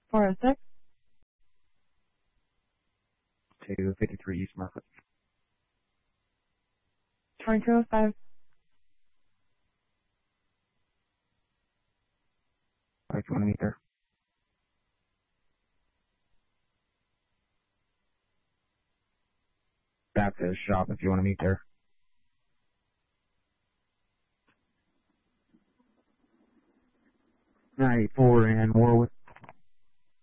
406. 253 East Market. 2205. If you want to meet there. Back to the shop if you want to meet there. 94 and Warwick.